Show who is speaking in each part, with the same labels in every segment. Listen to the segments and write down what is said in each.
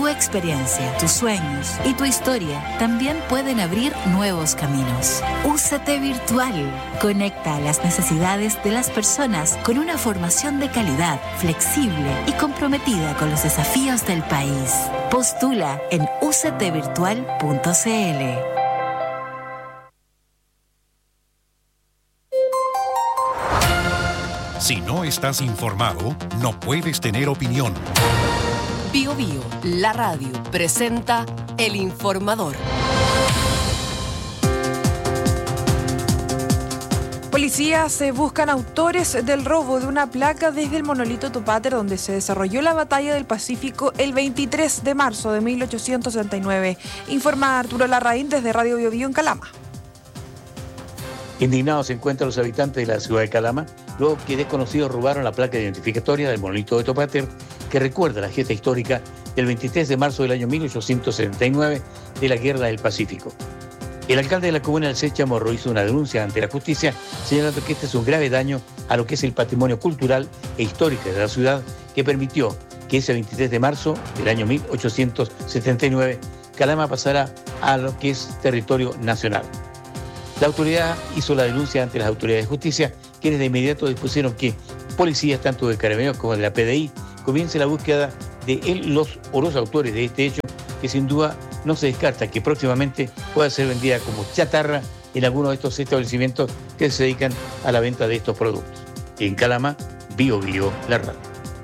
Speaker 1: Tu experiencia, tus sueños y tu historia también pueden abrir nuevos caminos. UCT Virtual conecta a las necesidades de las personas con una formación de calidad, flexible y comprometida con los desafíos del país. Postula en uctvirtual.cl.
Speaker 2: Si no estás informado, no puedes tener opinión.
Speaker 3: Bio Bio, la radio, presenta El Informador.
Speaker 4: Policías buscan autores del robo de una placa desde el monolito Topáter, donde se desarrolló la batalla del Pacífico el 23 de marzo de 1869. Informa Arturo Larraín desde Radio Bio Bio en Calama.
Speaker 5: Indignados se encuentran los habitantes de la ciudad de Calama, luego que desconocidos robaron la placa identificatoria del monolito de Topáter, que recuerda la gesta histórica del 23 de marzo del año 1879 de la Guerra del Pacífico. El alcalde de la comuna del Séchamo hizo una denuncia ante la justicia, señalando que este es un grave daño a lo que es el patrimonio cultural e histórico de la ciudad, que permitió que ese 23 de marzo del año 1879 Calama pasara a lo que es territorio nacional. La autoridad hizo la denuncia ante las autoridades de justicia, quienes de inmediato dispusieron que policías, tanto de Carabineros como de la PDI, comience la búsqueda de los autores de este hecho, que sin duda no se descarta que próximamente pueda ser vendida como chatarra en alguno de estos establecimientos que se dedican a la venta de estos productos. En Calama, Bio Bio, la radio.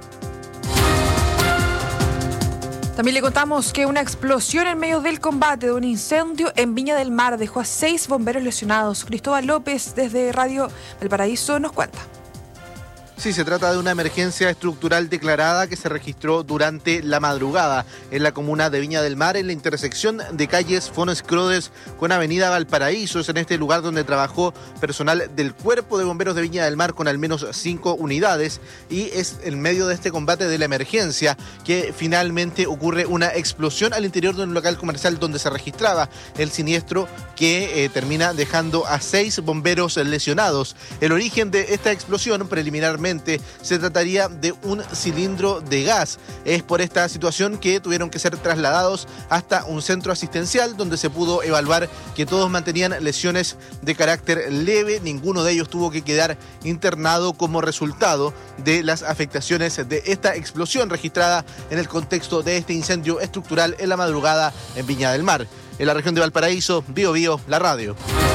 Speaker 4: También le contamos que una explosión en medio del combate de un incendio en Viña del Mar dejó a 6 bomberos lesionados. Cristóbal López desde Radio Valparaíso nos cuenta.
Speaker 6: Sí, se trata de una emergencia estructural declarada que se registró durante la madrugada en la comuna de Viña del Mar, en la intersección de calles Fones Crodes con Avenida Valparaíso. Es en este lugar donde trabajó personal del Cuerpo de Bomberos de Viña del Mar con al menos 5 unidades, y es en medio de este combate de la emergencia que finalmente ocurre una explosión al interior de un local comercial donde se registraba el siniestro, que termina dejando a 6 bomberos lesionados. El origen de esta explosión preliminarmente se trataría de un cilindro de gas. Es por esta situación que tuvieron que ser trasladados hasta un centro asistencial, donde se pudo evaluar que todos mantenían lesiones de carácter leve. Ninguno de ellos tuvo que quedar internado como resultado de las afectaciones de esta explosión registrada en el contexto de este incendio estructural en la madrugada en Viña del Mar. En la región de Valparaíso, Bio Bio, la radio.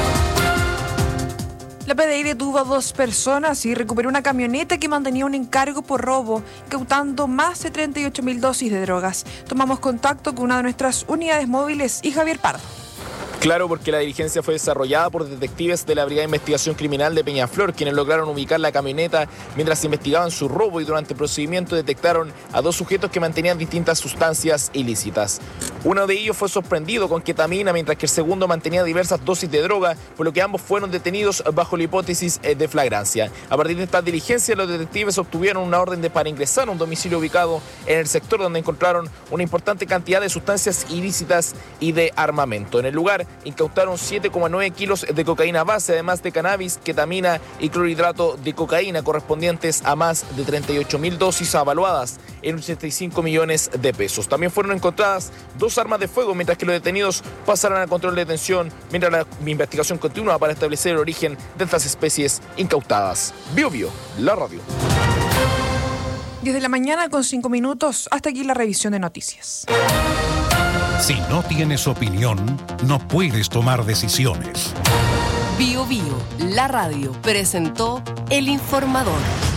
Speaker 4: La PDI detuvo a 2 personas y recuperó una camioneta que mantenía un encargo por robo, incautando más de 38.000 dosis de drogas. Tomamos contacto con una de nuestras unidades móviles y Javier Pardo.
Speaker 7: Claro, porque la diligencia fue desarrollada por detectives de la Brigada de Investigación Criminal de Peñaflor, quienes lograron ubicar la camioneta mientras investigaban su robo, y durante el procedimiento detectaron a 2 sujetos que mantenían distintas sustancias ilícitas. Uno de ellos fue sorprendido con ketamina, mientras que el segundo mantenía diversas dosis de droga, por lo que ambos fueron detenidos bajo la hipótesis de flagrancia. A partir de esta diligencia, los detectives obtuvieron una orden para ingresar a un domicilio ubicado en el sector, donde encontraron una importante cantidad de sustancias ilícitas y de armamento. En el lugar incautaron 7,9 kilos de cocaína base, además de cannabis, ketamina y clorhidrato de cocaína, correspondientes a más de 38.000 dosis avaluadas en 85 millones de pesos. También fueron encontradas 2 armas de fuego, mientras que los detenidos pasaron al control de detención, mientras la investigación continúa para establecer el origen de estas especies incautadas. Bio Bio, la radio.
Speaker 4: 10 de la mañana con 5 minutos. Hasta aquí la revisión de noticias.
Speaker 2: Si no tienes opinión, no puedes tomar decisiones.
Speaker 3: Bio Bio, la radio, presentó El Informador.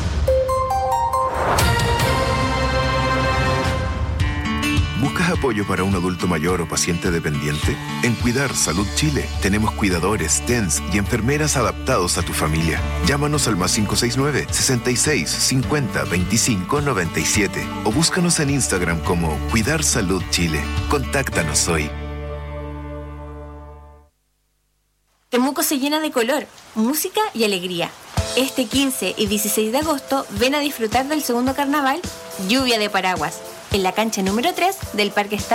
Speaker 8: ¿Buscas apoyo para un adulto mayor o paciente dependiente? En Cuidar Salud Chile tenemos cuidadores, TENS y enfermeras adaptados a tu familia. Llámanos al +569 66 50 25 97 o búscanos en Instagram como Cuidar Salud Chile. Contáctanos hoy.
Speaker 9: Temuco se llena de color, música y alegría. Este 15 y 16 de agosto ven a disfrutar del segundo carnaval Lluvia de Paraguas en la cancha número 3 del Parque Estadio